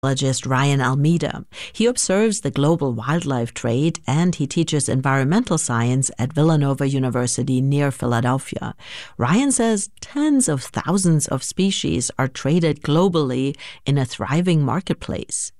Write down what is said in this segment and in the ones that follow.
biologist Ryan Almeida. He observes the global wildlife trade and he teaches environmental science at Villanova University near Philadelphia. Ryan says tens of thousands of species are traded globally in a thriving marketplace.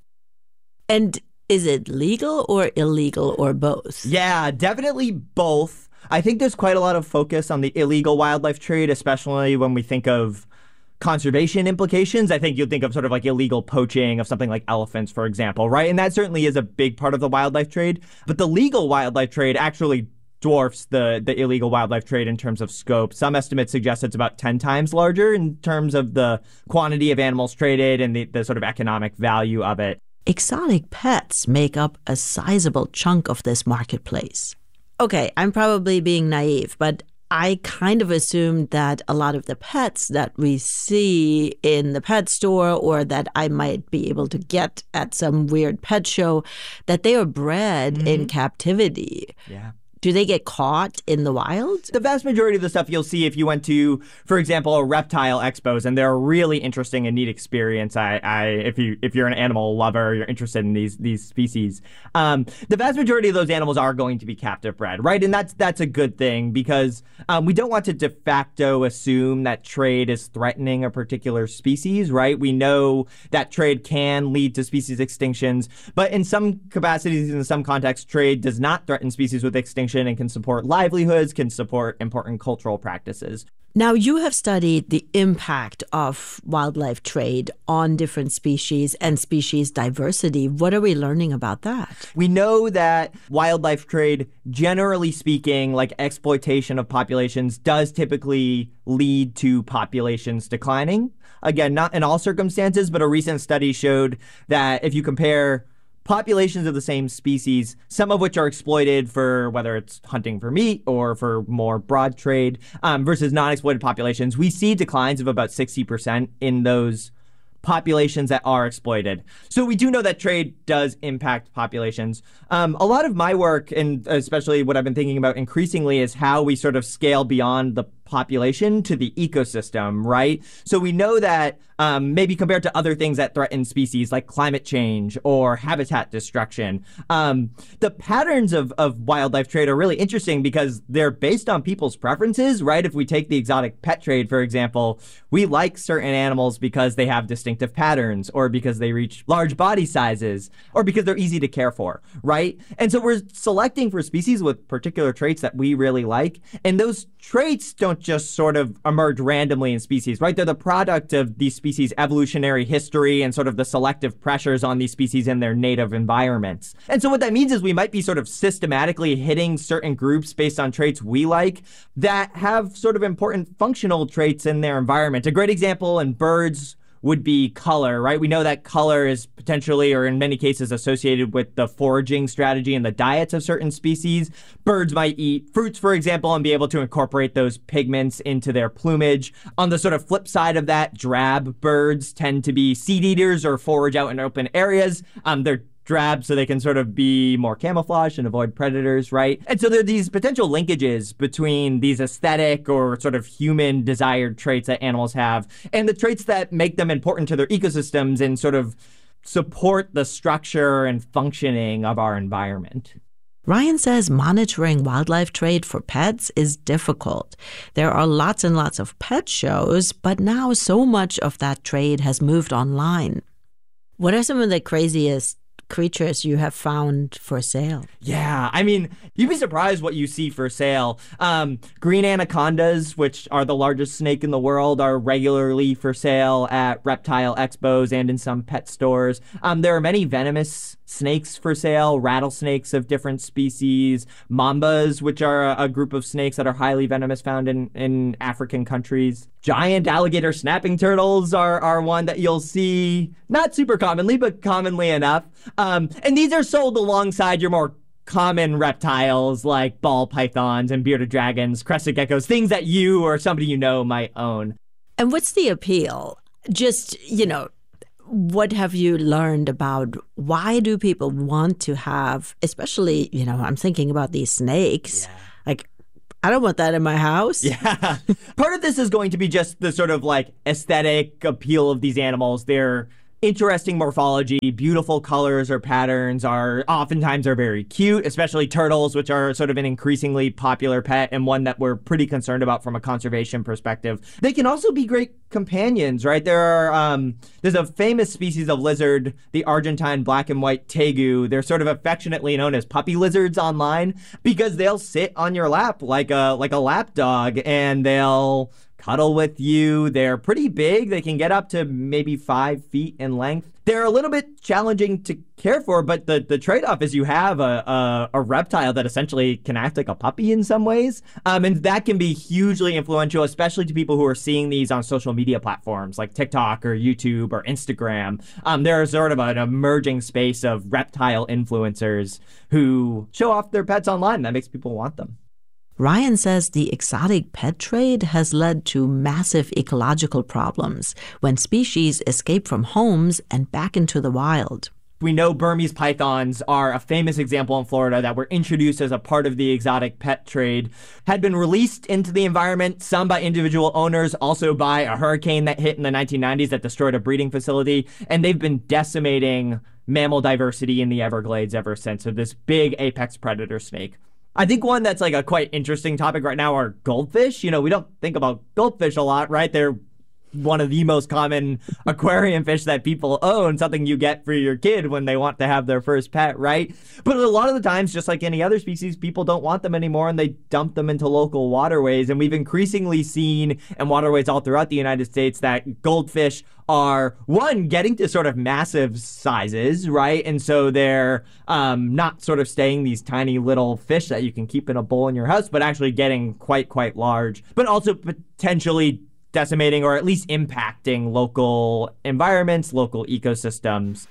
And is it legal or illegal or both? Yeah, definitely both. I think there's quite a lot of focus on the illegal wildlife trade, especially when we think of conservation implications. I think you'd think of sort of like illegal poaching of something like elephants, for example, right? And that certainly is a big part of the wildlife trade. But the legal wildlife trade actually dwarfs the illegal wildlife trade in terms of scope. Some estimates suggest it's about 10 times larger in terms of the quantity of animals traded and the sort of economic value of it. Exotic pets make up a sizable chunk of this marketplace. Okay, I'm probably being naive, but I kind of assumed that a lot of the pets that we see in the pet store or that I might be able to get at some weird pet show, that they are bred in captivity. Yeah. Do they get caught in the wild? The vast majority of the stuff you'll see if you went to, for example, a reptile expos, and they're a really interesting and neat experience. If you're an animal lover, you're interested in these species. The vast majority of those animals are going to be captive bred, right? And that's a good thing because we don't want to de facto assume that trade is threatening a particular species, right? We know that trade can lead to species extinctions, but in some capacities, in some contexts, trade does not threaten species with extinction and can support livelihoods, can support important cultural practices. Now, you have studied the impact of wildlife trade on different species and species diversity. What are we learning about that? We know that wildlife trade, generally speaking, like exploitation of populations, does typically lead to populations declining. Again, not in all circumstances, but a recent study showed that if you compare populations of the same species, some of which are exploited for whether it's hunting for meat or for more broad trade, versus non-exploited populations, we see declines of about 60% in those populations that are exploited. So we do know that trade does impact populations. A lot of my work, and especially what I've been thinking about increasingly, is how we sort of scale beyond the population to the ecosystem, right? So we know that maybe compared to other things that threaten species like climate change or habitat destruction, the patterns of wildlife trade are really interesting because they're based on people's preferences, right? If we take the exotic pet trade, for example, we like certain animals because they have distinctive patterns or because they reach large body sizes or because they're easy to care for, right? And so we're selecting for species with particular traits that we really like. And those traits don't just sort of emerge randomly in species, right? They're the product of these species' evolutionary history and sort of the selective pressures on these species in their native environments. And so what that means is we might be sort of systematically hitting certain groups based on traits we like that have sort of important functional traits in their environment. A great example in birds would be color, right? We know that color is potentially, or in many cases, associated with the foraging strategy and the diets of certain species. Birds might eat fruits, for example, and be able to incorporate those pigments into their plumage. On the sort of flip side of that, drab birds tend to be seed eaters or forage out in open areas. They're drab so they can sort of be more camouflaged and avoid predators, right? And so there are these potential linkages between these aesthetic or sort of human desired traits that animals have and the traits that make them important to their ecosystems and sort of support the structure and functioning of our environment. Ryan says monitoring wildlife trade for pets is difficult. There are lots and lots of pet shows, but now so much of that trade has moved online. What are some of the craziest creatures you have found for sale? Yeah, I mean, you'd be surprised what you see for sale. Green anacondas, which are the largest snake in the world, are regularly for sale at reptile expos and in some pet stores. There are many venomous snakes for sale, rattlesnakes of different species, mambas, which are a group of snakes that are highly venomous found in African countries. Giant alligator snapping turtles are one that you'll see, not super commonly, but commonly enough. And these are sold alongside your more common reptiles like ball pythons and bearded dragons, crested geckos, things that you or somebody you know might own. And what's the appeal? Just, what have you learned about why do people want to have, especially, I'm thinking about these snakes, like, I don't want that in my house. Yeah. Part of this is going to be just the sort of like aesthetic appeal of these animals. They're interesting morphology, beautiful colors or patterns, are oftentimes very cute, especially turtles, which are sort of an increasingly popular pet and one that we're pretty concerned about from a conservation perspective. They can also be great companions, right? There's a famous species of lizard, the Argentine black and white tegu. They're sort of affectionately known as puppy lizards online because they'll sit on your lap like a lap dog, and they'll cuddle with you. They're pretty big. They can get up to maybe 5 feet in length. They're a little bit challenging to care for, but the trade-off is you have a reptile that essentially can act like a puppy in some ways. And that can be hugely influential, especially to people who are seeing these on social media platforms like TikTok or YouTube or Instagram. There's sort of an emerging space of reptile influencers who show off their pets online. That makes people want them. Ryan says the exotic pet trade has led to massive ecological problems when species escape from homes and back into the wild. We know Burmese pythons are a famous example in Florida that were introduced as a part of the exotic pet trade, had been released into the environment, some by individual owners, also by a hurricane that hit in the 1990s that destroyed a breeding facility, and they've been decimating mammal diversity in the Everglades ever since. So this big apex predator snake. I think one that's like a quite interesting topic right now are goldfish. We don't think about goldfish a lot, right? They're one of the most common aquarium fish that people own, something you get for your kid when they want to have their first pet, right? But a lot of the times, just like any other species, people don't want them anymore and they dump them into local waterways. And we've increasingly seen in waterways all throughout the United States that goldfish are, one, getting to sort of massive sizes, right? And so they're not sort of staying these tiny little fish that you can keep in a bowl in your house, but actually getting quite large, but also potentially decimating or at least impacting local environments, local ecosystems.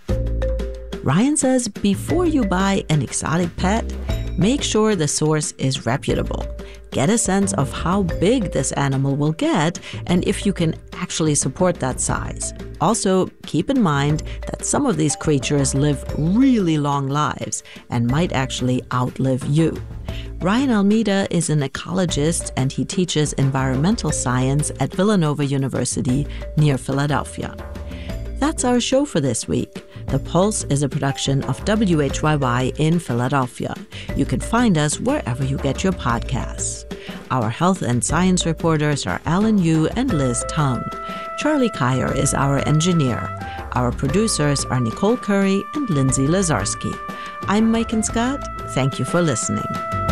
Ryan says before you buy an exotic pet, make sure the source is reputable. Get a sense of how big this animal will get and if you can actually support that size. Also, keep in mind that some of these creatures live really long lives and might actually outlive you. Ryan Almeida is an ecologist and he teaches environmental science at Villanova University near Philadelphia. That's our show for this week. The Pulse is a production of WHYY in Philadelphia. You can find us wherever you get your podcasts. Our health and science reporters are Alan Yu and Liz Tung. Charlie Kyer is our engineer. Our producers are Nicole Curry and Lindsay Lazarski. I'm Megan Scott. Thank you for listening.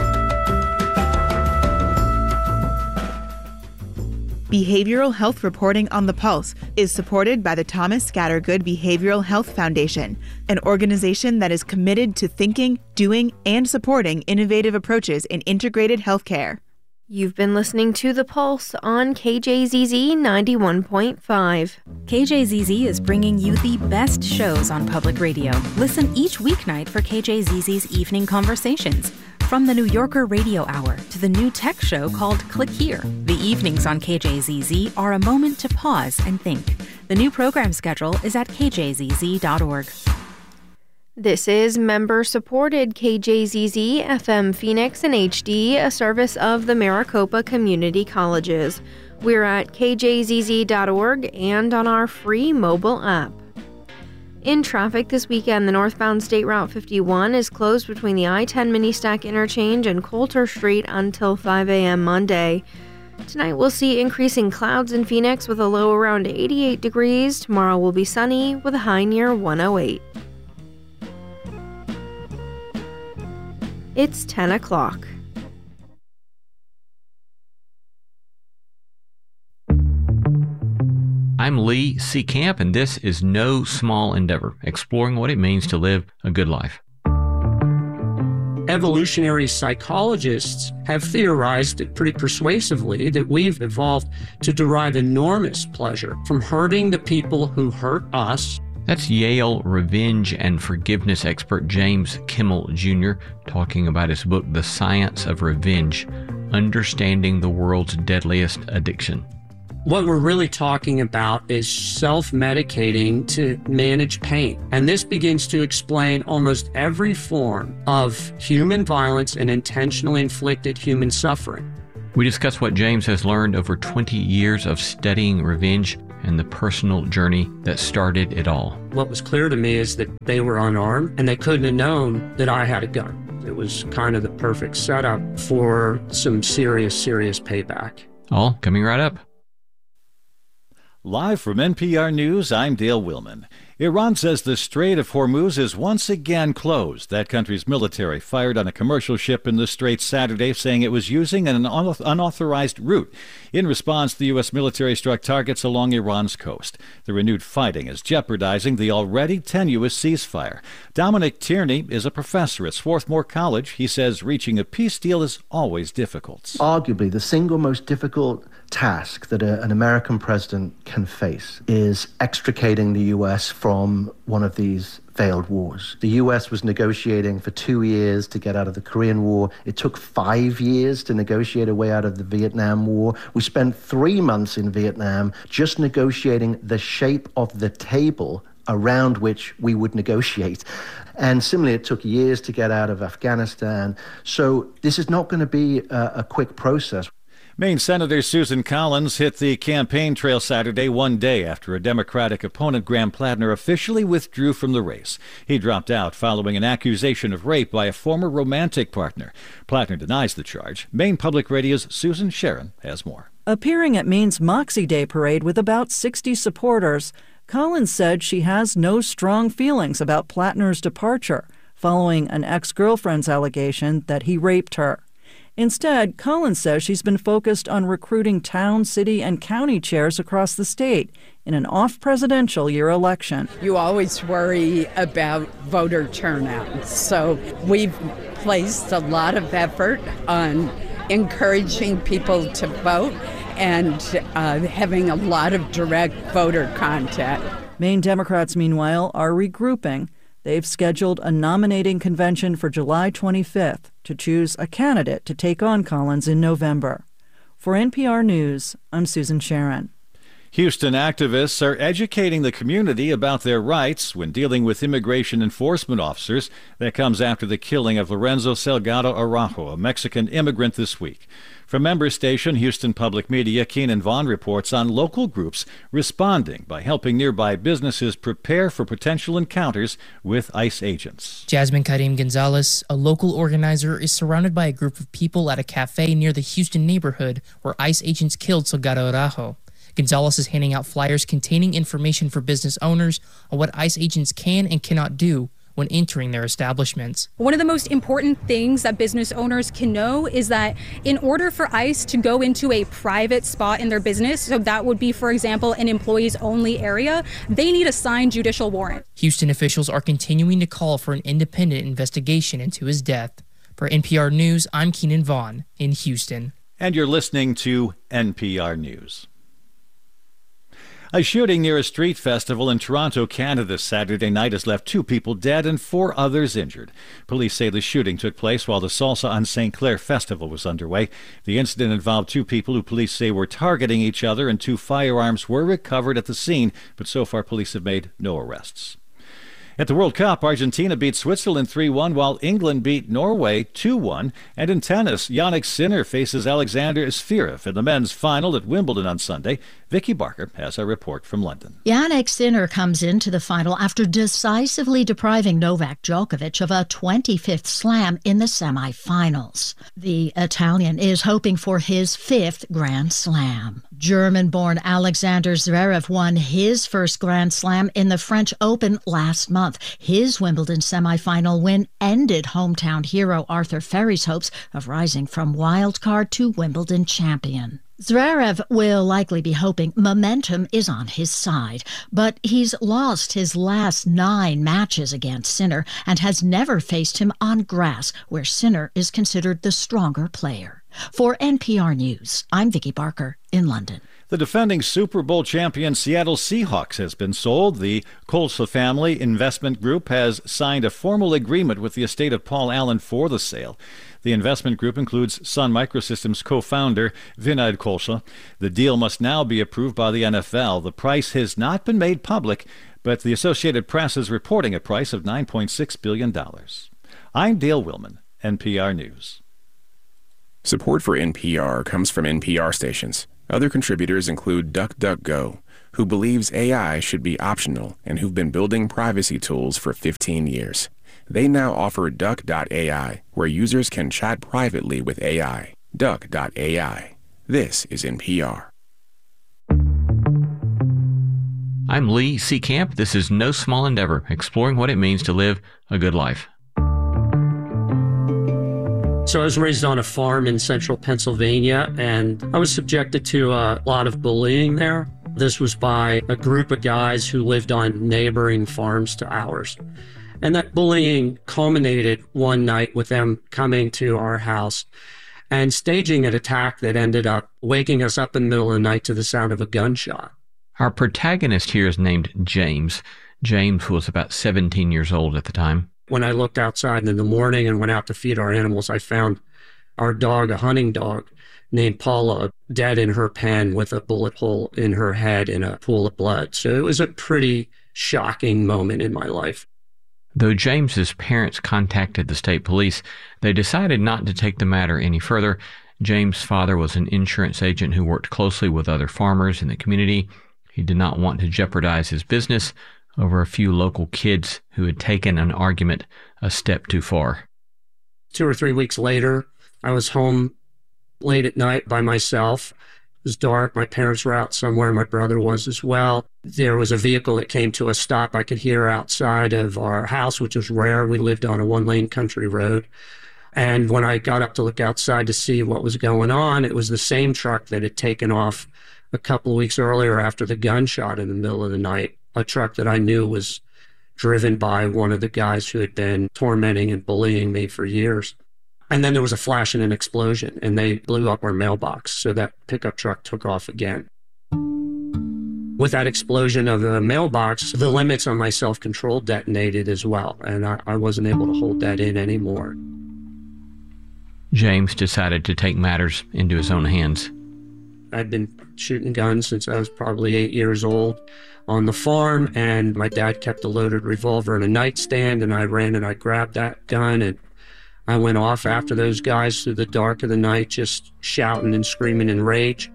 Behavioral health reporting on the Pulse is supported by the Thomas Scattergood Behavioral Health Foundation, an organization that is committed to thinking, doing, and supporting innovative approaches in integrated healthcare. You've been listening to The Pulse on KJZZ 91.5. KJZZ is bringing you the best shows on public radio. Listen each weeknight for KJZZ's Evening Conversations. From the New Yorker Radio Hour to the new tech show called Click Here, the evenings on KJZZ are a moment to pause and think. The new program schedule is at kjzz.org. This is member-supported KJZZ FM Phoenix in HD, a service of the Maricopa Community Colleges. We're at kjzz.org and on our free mobile app. In traffic this weekend, the northbound State Route 51 is closed between the I-10 Mini-Stack interchange and Coulter Street until 5 a.m. Monday. Tonight we'll see increasing clouds in Phoenix with a low around 88 degrees. Tomorrow will be sunny with a high near 108. It's 10 o'clock. I'm Lee C. Camp, and this is No Small Endeavor, exploring what it means to live a good life. Evolutionary psychologists have theorized pretty persuasively that we've evolved to derive enormous pleasure from hurting the people who hurt us. That's Yale revenge and forgiveness expert James Kimmel Jr. talking about his book, The Science of Revenge, Understanding the World's Deadliest Addiction. What we're really talking about is self-medicating to manage pain. And this begins to explain almost every form of human violence and intentionally inflicted human suffering. We discuss what James has learned over 20 years of studying revenge and the personal journey that started it all. What was clear to me is that they were unarmed and they couldn't have known that I had a gun. It was kind of the perfect setup for some serious payback. All coming right up. Live from NPR News, I'm Dale Willman. Iran says the Strait of Hormuz is once again closed. That country's military fired on a commercial ship in the Strait Saturday, saying it was using an unauthorized route. In response, the U.S. military struck targets along Iran's coast. The renewed fighting is jeopardizing the already tenuous ceasefire. Dominic Tierney is a professor at Swarthmore College. He says reaching a peace deal is always difficult. Arguably, the single most difficult task that an American president can face is extricating the U.S. from one of these failed wars. The U.S. was negotiating for 2 years to get out of the Korean War. It took 5 years to negotiate a way out of the Vietnam War. We spent 3 months in Vietnam just negotiating the shape of the table around which we would negotiate. And similarly, it took years to get out of Afghanistan. So this is not going to be a quick process. Maine Senator Susan Collins hit the campaign trail Saturday, 1 day after a Democratic opponent, Graham Plattner, officially withdrew from the race. He dropped out following an accusation of rape by a former romantic partner. Plattner denies the charge. Maine Public Radio's Susan Sharon has more. Appearing at Maine's Moxie Day parade with about 60 supporters, Collins said she has no strong feelings about Plattner's departure, following an ex-girlfriend's allegation that he raped her. Instead, Collins says she's been focused on recruiting town, city, and county chairs across the state in an off-presidential year election. You always worry about voter turnout, so we've placed a lot of effort on encouraging people to vote and having a lot of direct voter contact. Maine Democrats, meanwhile, are regrouping. They've scheduled a nominating convention for July 25th to choose a candidate to take on Collins in November. For NPR News, I'm Susan Sharon. Houston activists are educating the community about their rights when dealing with immigration enforcement officers. That comes after the killing of Lorenzo Salgado Araujo, a Mexican immigrant, this week. From member station Houston Public Media, Keenan Vaughn reports on local groups responding by helping nearby businesses prepare for potential encounters with ICE agents. Jasmine Karim Gonzalez, a local organizer, is surrounded by a group of people at a cafe near the Houston neighborhood where ICE agents killed Salgado Araujo. Gonzalez is handing out flyers containing information for business owners on what ICE agents can and cannot do when entering their establishments. One of the most important things that business owners can know is that in order for ICE to go into a private spot in their business, so that would be, for example, an employees only area, they need a signed judicial warrant. Houston officials are continuing to call for an independent investigation into his death. For NPR News, I'm Keenan Vaughn in Houston. And you're listening to NPR News. A shooting near a street festival in Toronto, Canada, Saturday night has left 2 people dead and 4 others injured. Police say the shooting took place while the Salsa on St. Clair festival was underway. The incident involved 2 people who police say were targeting each other, and 2 firearms were recovered at the scene, but so far police have made no arrests. At the World Cup, Argentina beat Switzerland 3-1, while England beat Norway 2-1. And in tennis, Jannik Sinner faces Alexander Zverev in the men's final at Wimbledon on Sunday. Vicky Barker has a report from London. Jannik Sinner comes into the final after decisively depriving Novak Djokovic of a 25th slam in the semifinals. The Italian is hoping for his 5th Grand Slam. German-born Alexander Zverev won his first Grand Slam in the French Open last month. His Wimbledon semifinal win ended hometown hero Arthur Ferry's hopes of rising from wild card to Wimbledon champion. Zverev will likely be hoping momentum is on his side, but he's lost his last 9 matches against Sinner and has never faced him on grass, where Sinner is considered the stronger player. For NPR News, I'm Vicky Barker in London. The defending Super Bowl champion Seattle Seahawks has been sold. The Kolsa Family Investment Group has signed a formal agreement with the estate of Paul Allen for the sale. The investment group includes Sun Microsystems co-founder Vinod Kolsa. The deal must now be approved by the NFL. The price has not been made public, but the Associated Press is reporting a price of $9.6 billion. I'm Dale Willman, NPR News. Support for NPR comes from NPR stations. Other contributors include DuckDuckGo, who believes AI should be optional and who've been building privacy tools for 15 years. They now offer Duck.ai, where users can chat privately with AI. Duck.ai. This is NPR. I'm Lee Seacamp. This is No Small Endeavor, exploring what it means to live a good life. So I was raised on a farm in central Pennsylvania, and I was subjected to a lot of bullying there. This was by a group of guys who lived on neighboring farms to ours. And that bullying culminated one night with them coming to our house and staging an attack that ended up waking us up in the middle of the night to the sound of a gunshot. Our protagonist here is named James. James was about 17 years old at the time. When I looked outside in the morning and went out to feed our animals, I found our dog, a hunting dog named Paula, dead in her pen with a bullet hole in her head and a pool of blood. So it was a pretty shocking moment in my life. Though James's parents contacted the state police, they decided not to take the matter any further. James' father was an insurance agent who worked closely with other farmers in the community. He did not want to jeopardize his business over a few local kids who had taken an argument a step too far. 2 or 3 weeks later, I was home late at night by myself. It was dark. My parents were out somewhere. My brother was as well. There was a vehicle that came to a stop I could hear outside of our house, which was rare. We lived on a one-lane country road. And when I got up to look outside to see what was going on, it was the same truck that had taken off a couple of weeks earlier after the gunshot in the middle of the night, a truck that I knew was driven by one of the guys who had been tormenting and bullying me for years. And then there was a flash and an explosion, and they blew up our mailbox, so that pickup truck took off again. With that explosion of the mailbox, the limits on my self-control detonated as well, and I wasn't able to hold that in anymore. James decided to take matters into his own hands. I'd been shooting guns since I was probably 8 years old on the farm, and my dad kept a loaded revolver in a nightstand, and I ran and I grabbed that gun, and I went off after those guys through the dark of the night, just shouting and screaming in rage.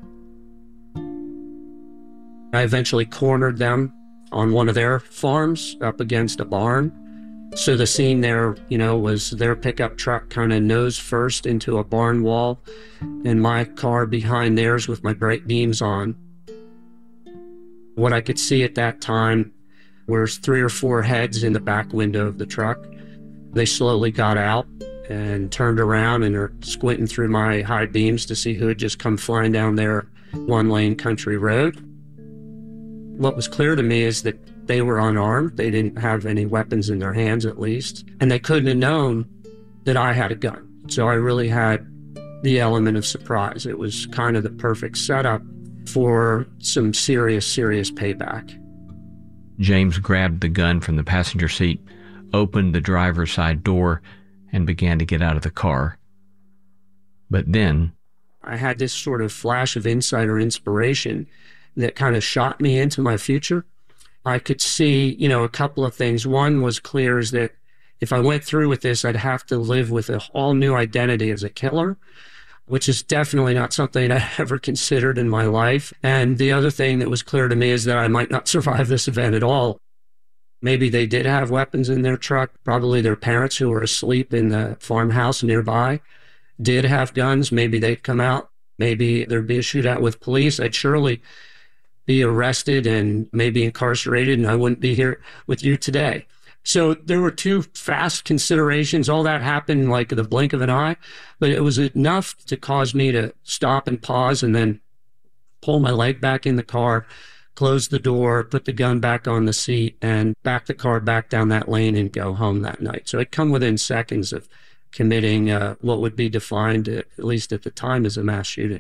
I eventually cornered them on one of their farms up against a barn. So the scene there, was their pickup truck kind of nose first into a barn wall and my car behind theirs with my brake beams on. What I could see at that time was 3 or 4 heads in the back window of the truck. They slowly got out and turned around and are squinting through my high beams to see who had just come flying down their one-lane country road. What was clear to me is that they were unarmed. They didn't have any weapons in their hands, at least. And they couldn't have known that I had a gun. So I really had the element of surprise. It was kind of the perfect setup for some serious payback. James grabbed the gun from the passenger seat, opened the driver's side door, and began to get out of the car. But then I had this sort of flash of insight or inspiration that kind of shot me into my future. I could see, a couple of things. One was clear is that if I went through with this, I'd have to live with a all new identity as a killer, which is definitely not something I ever considered in my life. And the other thing that was clear to me is that I might not survive this event at all. Maybe they did have weapons in their truck. Probably their parents, who were asleep in the farmhouse nearby, did have guns. Maybe they'd come out. Maybe there'd be a shootout with police. I'd surely be arrested and maybe incarcerated, and I wouldn't be here with you today. So there were 2 fast considerations. All that happened like the blink of an eye, but it was enough to cause me to stop and pause and then pull my leg back in the car, close the door, put the gun back on the seat, and back the car back down that lane and go home that night. So I'd come within seconds of committing what would be defined, at least at the time, as a mass shooting.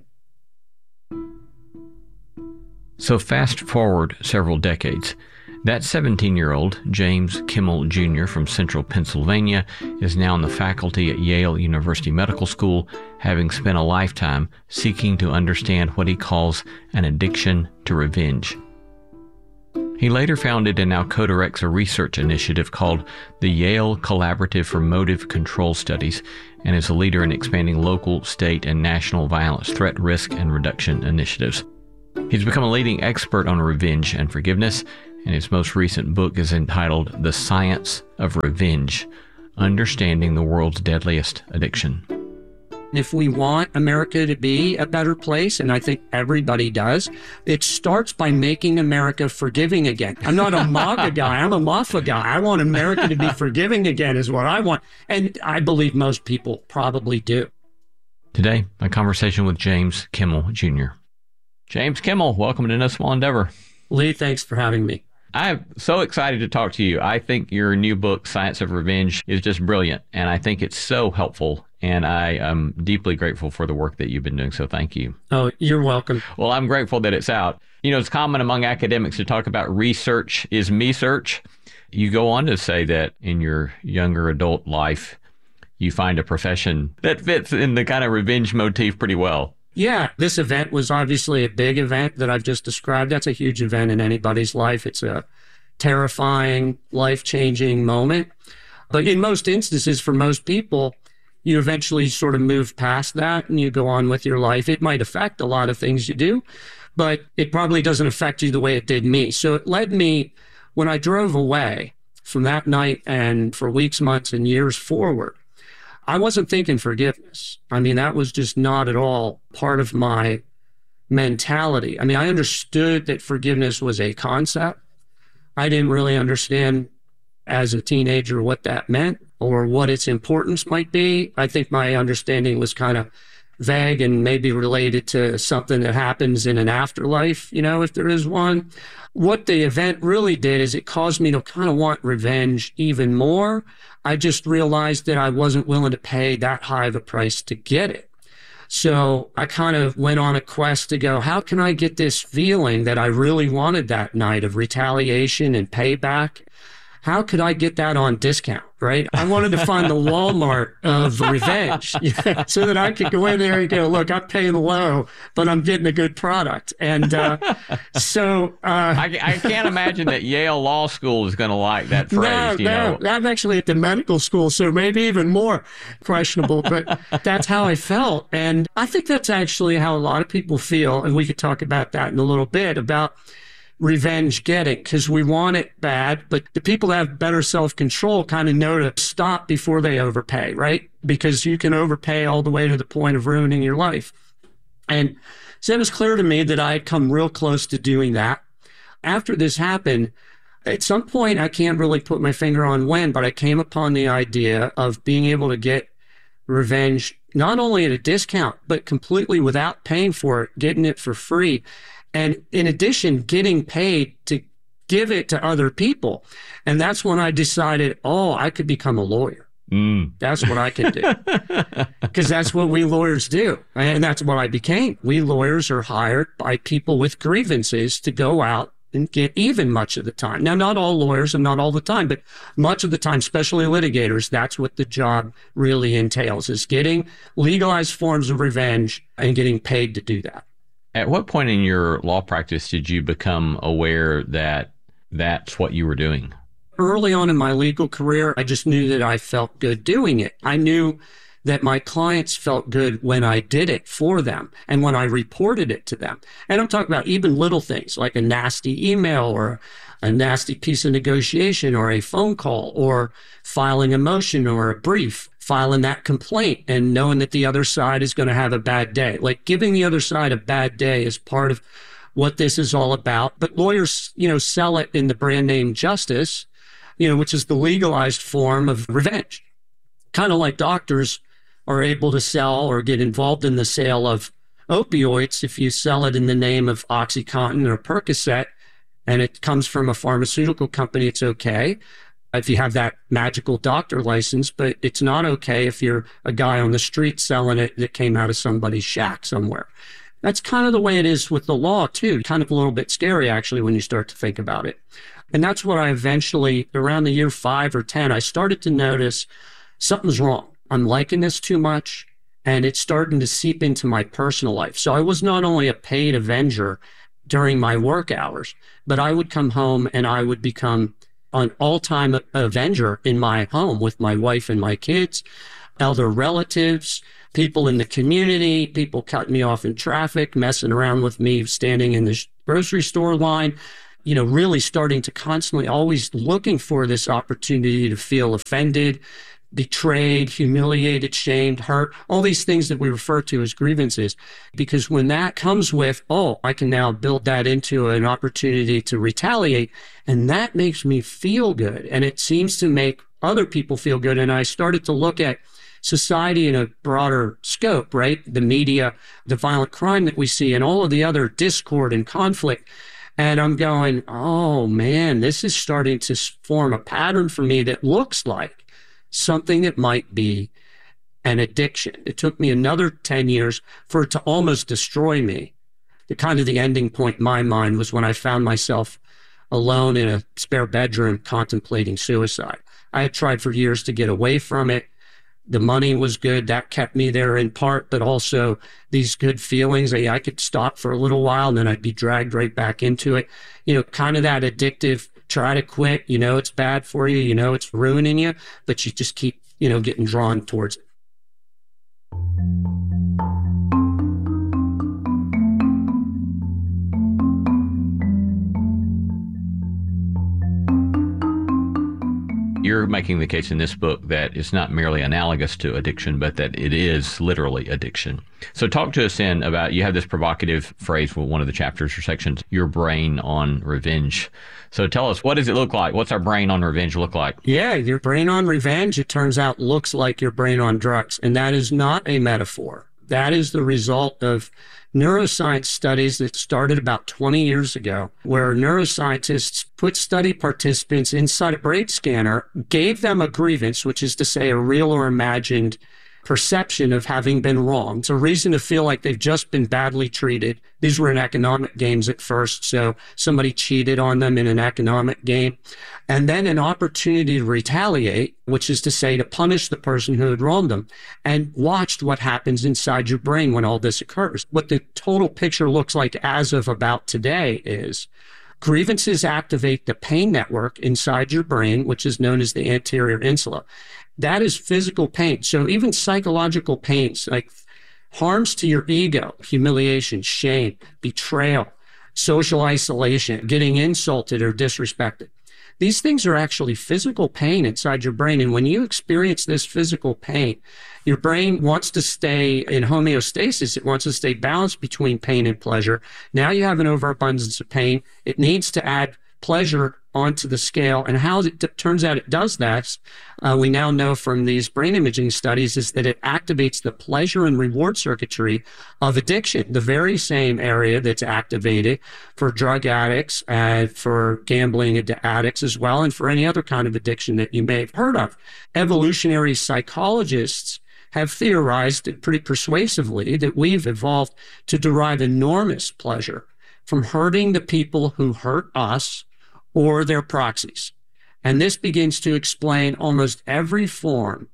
So fast forward several decades. That 17-year-old, James Kimmel Jr. from central Pennsylvania, is now on the faculty at Yale University Medical School, having spent a lifetime seeking to understand what he calls an addiction to revenge. He later founded and now co-directs a research initiative called the Yale Collaborative for Motive Control Studies, and is a leader in expanding local, state, and national violence threat risk and reduction initiatives. He's become a leading expert on revenge and forgiveness, and his most recent book is entitled The Science of Revenge: Understanding the World's Deadliest Addiction. If we want America to be a better place, and I think everybody does, it starts by making America forgiving again. I'm not a MAGA guy. I'm a MAFA guy. I want America to be forgiving again is what I want. And I believe most people probably do. Today, a conversation with James Kimmel Jr. James Kimmel, welcome to No Small Endeavor. Lee, thanks for having me. I'm so excited to talk to you. I think your new book, Science of Revenge, is just brilliant, and I think it's so helpful, and I am deeply grateful for the work that you've been doing, so thank you. Oh, you're welcome. Well, I'm grateful that it's out. You know, it's common among academics to talk about research is me-search. You go on to say that in your younger adult life, you find a profession that fits in the kind of revenge motif pretty well. Yeah, this event was obviously a big event that I've just described. That's a huge event in anybody's life. It's a terrifying, life-changing moment. But in most instances, for most people, you eventually sort of move past that and you go on with your life. It might affect a lot of things you do, but it probably doesn't affect you the way it did me. So it led me, when I drove away from that night and for weeks, months, and years forward, I wasn't thinking forgiveness. I mean, that was just not at all part of my mentality. I mean, I understood that forgiveness was a concept. I didn't really understand as a teenager what that meant or what its importance might be. I think my understanding was kind of vague and maybe related to something that happens in an afterlife, you know, if there is one. What the event really did is it caused me to kind of want revenge even more. I just realized that I wasn't willing to pay that high of a price to get it. So I kind of went on a quest to go, how can I get this feeling that I really wanted that night of retaliation and payback? How could I get that on discount, right? I wanted to find the Walmart of revenge so that I could go in there and go, look, I'm paying low, but I'm getting a good product. And I can't imagine that Yale Law School is going to like that phrase. No, I'm actually at the medical school, so maybe even more questionable, but that's how I felt. And I think that's actually how a lot of people feel. And we could talk about that in a little bit, about revenge getting, because we want it bad, but the people that have better self-control kind of know to stop before they overpay, right? Because you can overpay all the way to the point of ruining your life. And so it was clear to me that I had come real close to doing that. After this happened, at some point, I can't really put my finger on when, but I came upon the idea of being able to get revenge, not only at a discount, but completely without paying for it, getting it for free. And in addition, getting paid to give it to other people. And that's when I decided, I could become a lawyer. That's what I could do. Because that's what we lawyers do. And that's what I became. We lawyers are hired by people with grievances to go out and get even much of the time. Now, not all lawyers and not all the time, but much of the time, especially litigators, that's what the job really entails, is getting legalized forms of revenge and getting paid to do that. At what point in your law practice did you become aware that that's what you were doing? Early on in my legal career, I just knew that I felt good doing it. I knew that my clients felt good when I did it for them and when I reported it to them. And I'm talking about even little things like a nasty email or a nasty piece of negotiation or a phone call or filing a motion or a brief, filing that complaint and knowing that the other side is going to have a bad day. Like giving the other side a bad day is part of what this is all about. But lawyers, sell it in the brand name justice, which is the legalized form of revenge. Kind of like doctors are able to sell or get involved in the sale of opioids. If you sell it in the name of OxyContin or Percocet and it comes from a pharmaceutical company, it's okay if you have that magical doctor license, but it's not okay if you're a guy on the street selling it that came out of somebody's shack somewhere. That's kind of the way it is with the law too. Kind of a little bit scary actually when you start to think about it. And that's what I eventually, around the year 5 or 10, I started to notice something's wrong. I'm liking this too much and it's starting to seep into my personal life. So I was not only a paid avenger during my work hours, but I would come home and I would become an all-time avenger in my home with my wife and my kids. elder relatives, people in the community, people cutting me off in traffic, messing around with me, standing in the grocery store line, really starting to constantly always looking for this opportunity to feel offended, betrayed, humiliated, shamed, hurt, all these things that we refer to as grievances. Because when that comes with, I can now build that into an opportunity to retaliate, and that makes me feel good. And it seems to make other people feel good. And I started to look at society in a broader scope, right? The media, the violent crime that we see, and all of the other discord and conflict. And I'm going, oh man, this is starting to form a pattern for me that looks like something that might be an addiction. It took me another 10 years for it to almost destroy me. The ending point in my mind was when I found myself alone in a spare bedroom contemplating suicide. I had tried for years to get away from it. The money was good. That kept me there in part, but also these good feelings. I could stop for a little while and then I'd be dragged right back into it. Kind of that addictive, try to quit, it's bad for you, it's ruining you, but you just keep, getting drawn towards it. You're making the case in this book that it's not merely analogous to addiction, but that it is literally addiction. So talk to us then about, you have this provocative phrase for one of the chapters or sections, your brain on revenge. So tell us, what does it look like? What's our brain on revenge look like? Yeah, your brain on revenge, it turns out, looks like your brain on drugs. And that is not a metaphor. That is the result of neuroscience studies that started about 20 years ago, where neuroscientists put study participants inside a brain scanner, gave them a grievance, which is to say a real or imagined perception of having been wronged. It's a reason to feel like they've just been badly treated. These were in economic games at first, so somebody cheated on them in an economic game. And then an opportunity to retaliate, which is to say to punish the person who had wronged them, and watched what happens inside your brain when all this occurs. What the total picture looks like as of about today is grievances activate the pain network inside your brain, which is known as the anterior insula. That is physical pain. So even psychological pains, like harms to your ego, humiliation, shame, betrayal, social isolation, getting insulted or disrespected. These things are actually physical pain inside your brain. And when you experience this physical pain, your brain wants to stay in homeostasis. It wants to stay balanced between pain and pleasure. Now you have an overabundance of pain. It needs to add pleasure onto the scale. And how it turns out it does that, we now know from these brain imaging studies, is that it activates the pleasure and reward circuitry of addiction, the very same area that's activated for drug addicts and for gambling addicts as well, and for any other kind of addiction that you may have heard of. Evolutionary psychologists have theorized pretty persuasively that we've evolved to derive enormous pleasure from hurting the people who hurt us or their proxies. And this begins to explain almost every form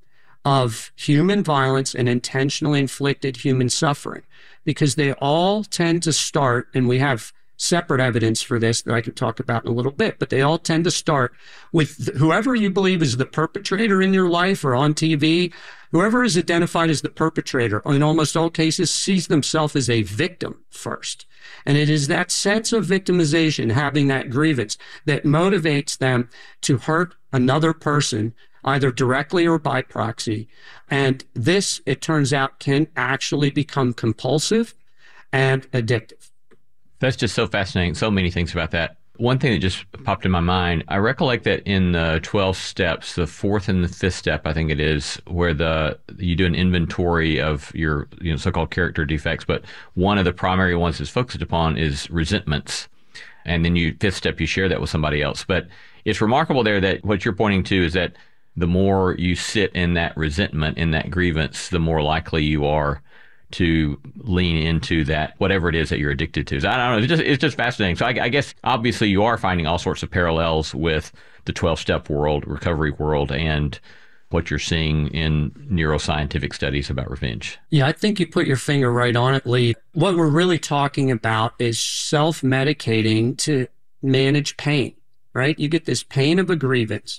of human violence and intentionally inflicted human suffering, because they all tend to start, and we have separate evidence for this that I can talk about in a little bit, but they all tend to start with whoever you believe is the perpetrator in your life or on TV. Whoever is identified as the perpetrator, in almost all cases, sees themselves as a victim first. And it is that sense of victimization, having that grievance, that motivates them to hurt another person, either directly or by proxy. And this, it turns out, can actually become compulsive and addictive. That's just so fascinating. So many things about that. One thing that just popped in my mind, I recollect that in the 12 steps, the fourth and the fifth step, I think it is, where you do an inventory of your so-called character defects, but one of the primary ones that's focused upon is resentments. And then fifth step, you share that with somebody else. But it's remarkable there that what you're pointing to is that the more you sit in that resentment, in that grievance, the more likely you are to lean into that, whatever it is that you're addicted to. So I don't know, it's just fascinating. So I guess obviously you are finding all sorts of parallels with the 12-step world, recovery world, and what you're seeing in neuroscientific studies about revenge. Yeah, I think you put your finger right on it, Lee. What we're really talking about is self-medicating to manage pain, right? You get this pain of a grievance.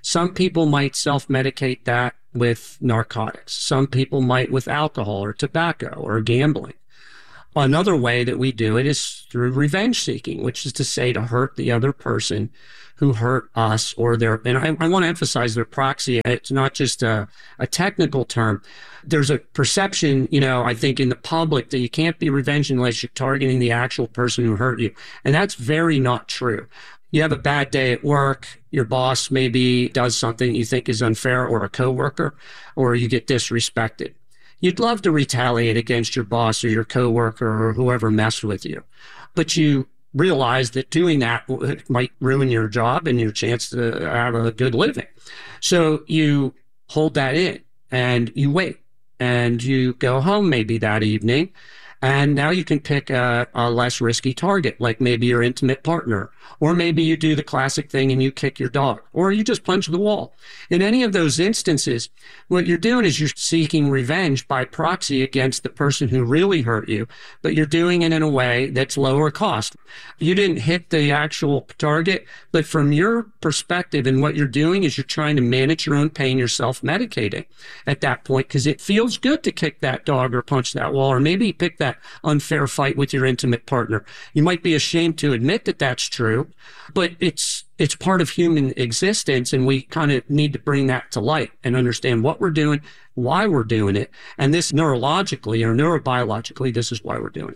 Some people might self-medicate that with narcotics. Some people might with alcohol or tobacco or gambling. Another way that we do it is through revenge seeking, which is to say to hurt the other person who hurt us, or and I want to emphasize their proxy. It's not just a technical term. There's a perception, I think in the public that you can't be revenged unless you're targeting the actual person who hurt you. And that's very not true. You have a bad day at work, your boss maybe does something you think is unfair, or a coworker, or you get disrespected. You'd love to retaliate against your boss or your coworker or whoever messed with you, but you realize that doing that might ruin your job and your chance to have a good living. So you hold that in and you wait, and you go home maybe that evening, and now you can pick a less risky target, like maybe your intimate partner, or maybe you do the classic thing and you kick your dog, or you just punch the wall. In any of those instances, what you're doing is you're seeking revenge by proxy against the person who really hurt you, but you're doing it in a way that's lower cost. You didn't hit the actual target, but from your perspective and what you're doing is you're trying to manage your own pain, you're self-medicating at that point, because it feels good to kick that dog or punch that wall, or maybe pick that unfair fight with your intimate partner. You might be ashamed to admit that that's true, but it's part of human existence, and we kind of need to bring that to light and understand what we're doing, why we're doing it, and this neurologically or neurobiologically, this is why we're doing it.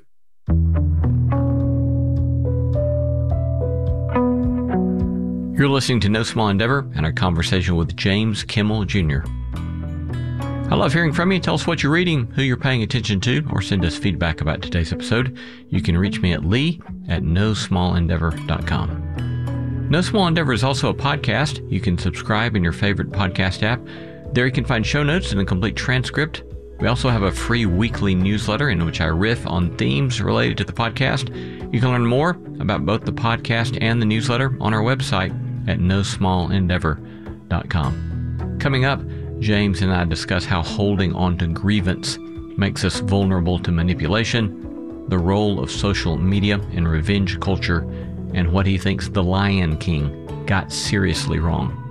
You're listening to No Small Endeavor and our conversation with James Kimmel Jr. I love hearing from you. Tell us what you're reading, who you're paying attention to, or send us feedback about today's episode. You can reach me at lee@nosmallendeavor.com. No Small Endeavor is also a podcast. You can subscribe in your favorite podcast app. There you can find show notes and a complete transcript. We also have a free weekly newsletter in which I riff on themes related to the podcast. You can learn more about both the podcast and the newsletter on our website at nosmallendeavor.com. Coming up, James and I discuss how holding on to grievance makes us vulnerable to manipulation, the role of social media in revenge culture, and what he thinks The Lion King got seriously wrong.